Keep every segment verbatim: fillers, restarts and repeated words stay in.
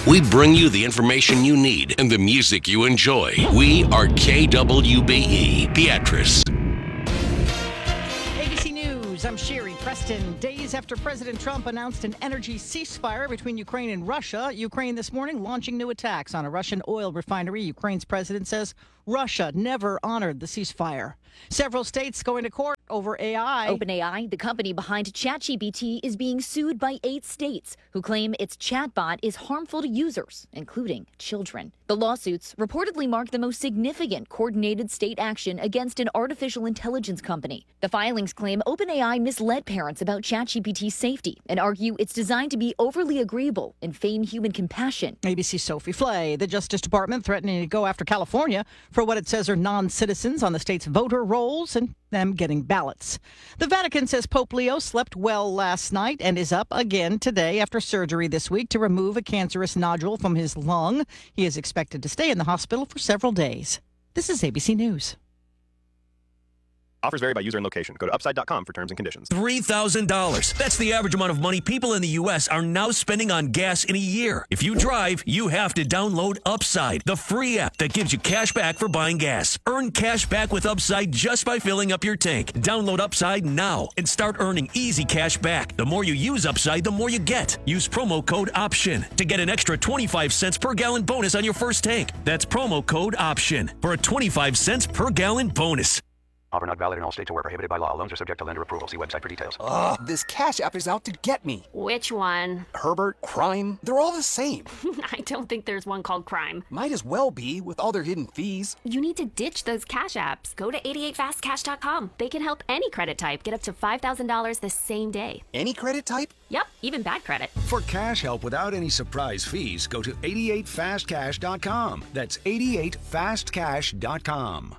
We bring you the information you need and the music you enjoy. We are K W B E, Beatrice. A B C News, I'm Sherry Preston. Days after President Trump announced an energy ceasefire between Ukraine and Russia, Ukraine this morning launching new attacks on a Russian oil refinery. Ukraine's president says Russia never honored the ceasefire. Several states going to court over A I. OpenAI, the company behind ChatGPT, is being sued by eight states who claim its chatbot is harmful to users, including children. The lawsuits reportedly mark the most significant coordinated state action against an artificial intelligence company. The filings claim OpenAI misled parents about ChatGPT's safety and argue it's designed to be overly agreeable and feign human compassion. A B C's Sophie Flay. The Justice Department threatening to go after California for what it says are non-citizens on the state's voter rolls and them getting ballots. The Vatican says Pope Leo slept well last night and is up again today after surgery this week to remove a cancerous nodule from his lung. He is expected to stay in the hospital for several days. This is A B C News. Offers vary by user and location. Go to upside dot com for terms and conditions. three thousand dollars. That's the average amount of money people in the U S are now spending on gas in a year. If you drive, you have to download Upside, the free app that gives you cash back for buying gas. Earn cash back with Upside just by filling up your tank. Download Upside now and start earning easy cash back. The more you use Upside, the more you get. Use promo code OPTION to get an extra twenty-five cents per gallon bonus on your first tank. That's promo code OPTION for a twenty-five cents per gallon bonus. Offer not valid in all states or where prohibited by law. Loans are subject to lender approval. See website for details. Ugh, this Cash App is out to get me. Which one? Herbert, Crime, they're all the same. I don't think there's one called Crime. Might as well be, with all their hidden fees. You need to ditch those Cash Apps. Go to eighty-eight fast cash dot com. They can help any credit type get up to five thousand dollars the same day. Any credit type? Yep, even bad credit. For cash help without any surprise fees, go to eighty-eight fast cash dot com. That's eighty-eight fast cash dot com.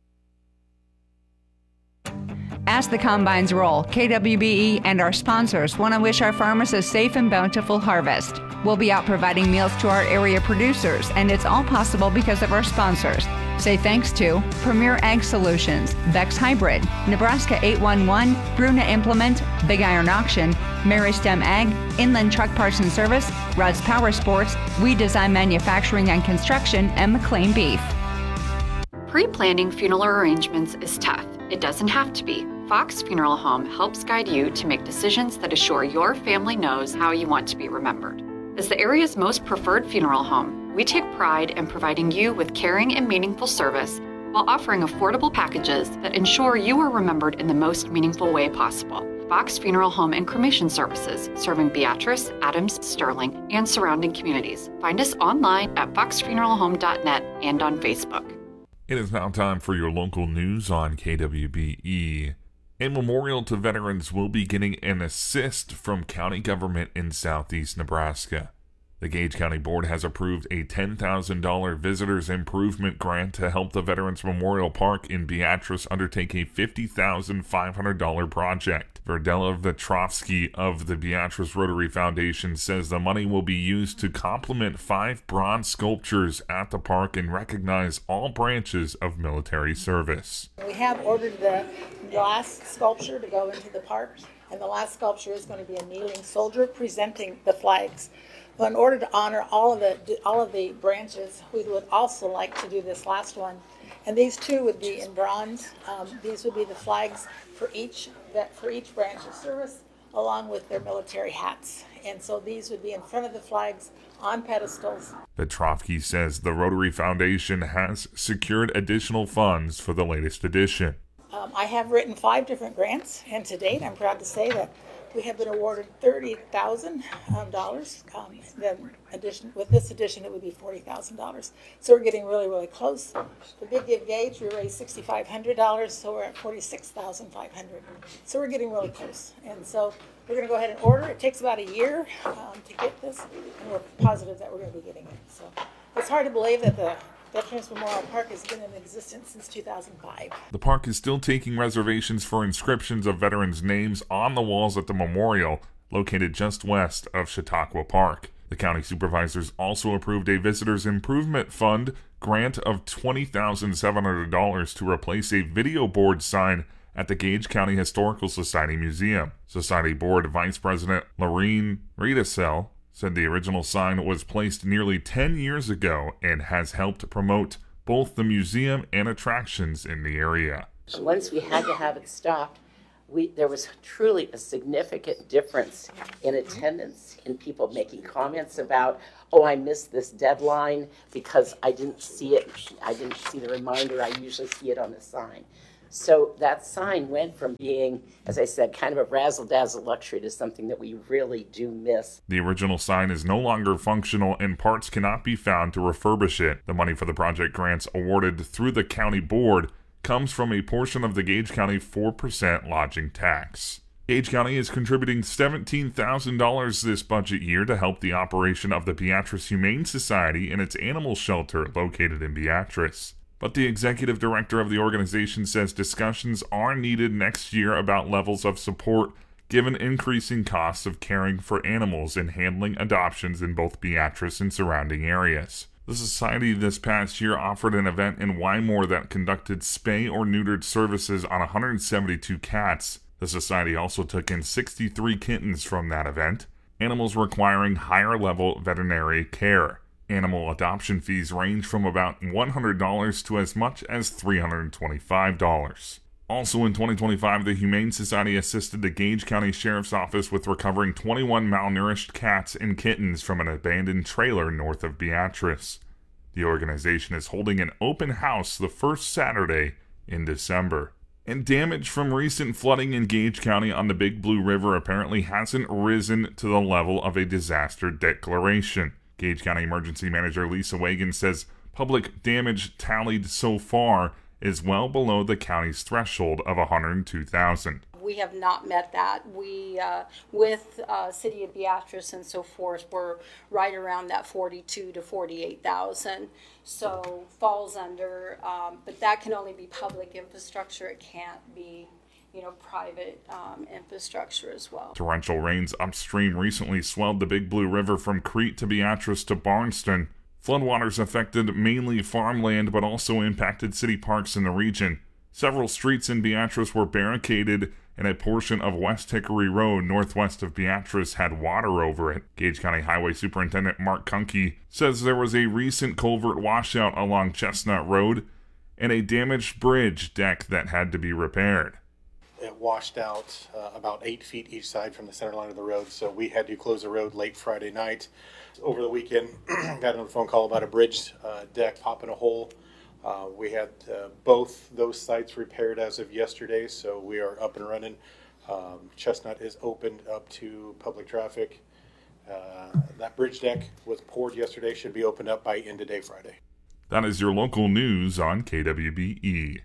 As the combines roll, K W B E and our sponsors want to wish our farmers a safe and bountiful harvest. We'll be out providing meals to our area producers, and it's all possible because of our sponsors. Say thanks to Premier Ag Solutions, Bex Hybrid, Nebraska eight one one, Bruna Implement, Big Iron Auction, Mary Stem Ag, Inland Truck Parts and Service, Rudd's Power Sports, We Design Manufacturing and Construction, and McLean Beef. Pre-planning funeral arrangements is tough. It doesn't have to be. Fox Funeral Home helps guide you to make decisions that assure your family knows how you want to be remembered. As the area's most preferred funeral home, we take pride in providing you with caring and meaningful service while offering affordable packages that ensure you are remembered in the most meaningful way possible. Fox Funeral Home and Cremation Services, serving Beatrice, Adams, Sterling, and surrounding communities. Find us online at fox funeral home dot net and on Facebook. It is now time for your local news on K W B E. A memorial to veterans will be getting an assist from county government in southeast Nebraska. The Gage County Board has approved a ten thousand dollars Visitors Improvement Grant to help the Veterans Memorial Park in Beatrice undertake a fifty thousand five hundred dollars project. Verdella Vetrovsky of the Beatrice Rotary Foundation says the money will be used to complement five bronze sculptures at the park and recognize all branches of military service. We have ordered the last sculpture to go into the park, and the last sculpture is going to be a kneeling soldier presenting the flags. But in order to honor all of the all of the branches, we would also like to do this last one. And these two would be in bronze. Um, these would be the flags for each that for each branch of service, along with their military hats. And so these would be in front of the flags on pedestals. Petrovsky says the Rotary Foundation has secured additional funds for the latest edition. Um, I have written five different grants, and to date, I'm proud to say that we have been awarded thirty thousand dollars. Um, then addition, with this edition, it would be forty thousand dollars. So we're getting really, really close. The Big Give Gage, we raised six thousand five hundred dollars, so we're at forty-six thousand five hundred dollars. So we're getting really close. And so we're going to go ahead and order. It takes about a year um, to get this, and we're positive that we're going to be getting it. So it's hard to believe that the Veterans Memorial Park has been in existence since two thousand five. The park is still taking reservations for inscriptions of veterans' names on the walls at the memorial, located just west of Chautauqua Park. The county supervisors also approved a Visitors Improvement Fund grant of twenty thousand seven hundred dollars to replace a video board sign at the Gage County Historical Society Museum. Society Board Vice President Lorene Riedesel said the original sign was placed nearly ten years ago and has helped promote both the museum and attractions in the area. Once we had to have it stopped, we, there was truly a significant difference in attendance, in people making comments about, oh, I missed this deadline because I didn't see it. I didn't see the reminder. I usually see it on the sign. So that sign went from being, as I said, kind of a razzle-dazzle luxury to something that we really do miss. The original sign is no longer functional and parts cannot be found to refurbish it. The money for the project grants awarded through the county board comes from a portion of the Gage County four percent lodging tax. Gage County is contributing seventeen thousand dollars this budget year to help the operation of the Beatrice Humane Society and its animal shelter located in Beatrice. But the executive director of the organization says discussions are needed next year about levels of support given increasing costs of caring for animals and handling adoptions in both Beatrice and surrounding areas. The society this past year offered an event in Wymore that conducted spay or neutered services on one hundred seventy-two cats. The society also took in sixty-three kittens from that event, animals requiring higher level veterinary care. Animal adoption fees range from about one hundred dollars to as much as three hundred twenty-five dollars. Also in twenty twenty-five, the Humane Society assisted the Gage County Sheriff's Office with recovering twenty-one malnourished cats and kittens from an abandoned trailer north of Beatrice. The organization is holding an open house the first Saturday in December. And damage from recent flooding in Gage County on the Big Blue River apparently hasn't risen to the level of a disaster declaration. Gage County Emergency Manager Lisa Wagan says public damage tallied so far is well below the county's threshold of one hundred two thousand. We have not met that. We, uh, with uh, City of Beatrice and so forth, we're right around that forty-two to forty-eight thousand. So falls under, um, but that can only be public infrastructure. It can't be, you know, private um, infrastructure as well. Torrential rains upstream recently swelled the Big Blue River from Crete to Beatrice to Barnston. Floodwaters affected mainly farmland but also impacted city parks in the region. Several streets in Beatrice were barricaded and a portion of West Hickory Road northwest of Beatrice had water over it. Gage County Highway Superintendent Mark Kunke says there was a recent culvert washout along Chestnut Road and a damaged bridge deck that had to be repaired. It washed out uh, about eight feet each side from the center line of the road, so we had to close the road late Friday night. Over the weekend, got another phone call about a bridge uh, deck popping a hole. Uh, we had uh, both those sites repaired as of yesterday, so we are up and running. Um, Chestnut is opened up to public traffic. Uh, that bridge deck was poured yesterday, should be opened up by end of day Friday. That is your local news on K W B E.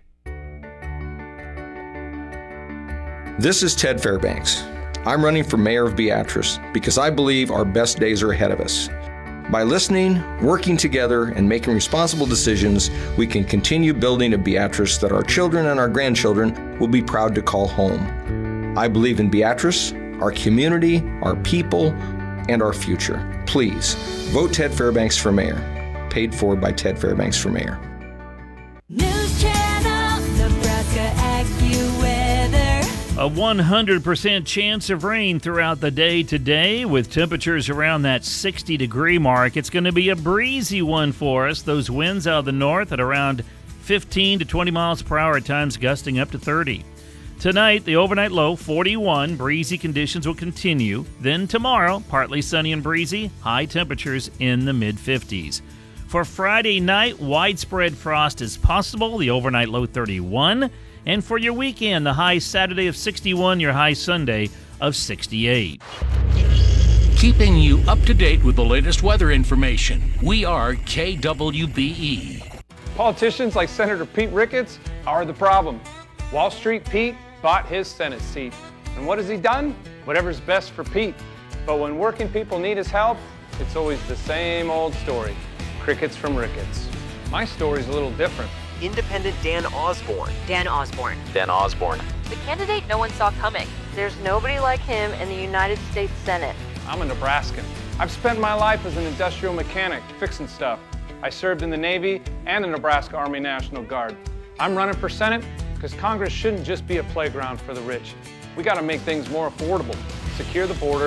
This is Ted Fairbanks. I'm running for mayor of Beatrice because I believe our best days are ahead of us. By listening, working together, and making responsible decisions, we can continue building a Beatrice that our children and our grandchildren will be proud to call home. I believe in Beatrice, our community, our people, and our future. Please, vote Ted Fairbanks for mayor. Paid for by Ted Fairbanks for mayor. News Channel, Nebraska AccuWeather. A one hundred percent chance of rain throughout the day today with temperatures around that sixty degree mark. It's going to be a breezy one for us. Those winds out of the north at around fifteen to twenty miles per hour at times, gusting up to thirty. Tonight, the overnight low, forty-one. Breezy conditions will continue. Then tomorrow, partly sunny and breezy, high temperatures in the mid fifties. For Friday night, widespread frost is possible. The overnight low, thirty-one. And for your weekend, the high Saturday of sixty-one, your high Sunday of sixty-eight. Keeping you up to date with the latest weather information. We are K W B E. Politicians like Senator Pete Ricketts are the problem. Wall Street Pete bought his Senate seat. And what has he done? Whatever's best for Pete. But when working people need his help, it's always the same old story. Crickets from Ricketts. My story's a little different. Independent Dan Osborne. Dan Osborne. Dan Osborne. The candidate no one saw coming. There's nobody like him in the United States Senate. I'm a Nebraskan. I've spent my life as an industrial mechanic, fixing stuff. I served in the Navy and the Nebraska Army National Guard. I'm running for Senate because Congress shouldn't just be a playground for the rich. We got to make things more affordable, secure the border,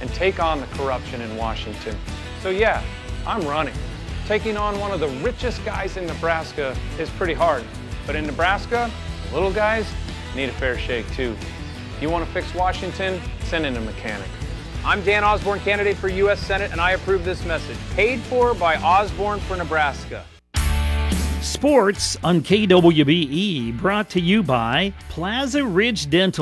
and take on the corruption in Washington. So yeah, I'm running. Taking on one of the richest guys in Nebraska is pretty hard. But in Nebraska, the little guys need a fair shake too. You want to fix Washington? Send in a mechanic. I'm Dan Osborne, candidate for U S Senate, and I approve this message. Paid for by Osborne for Nebraska. Sports on K W B E, brought to you by Plaza Ridge Dental.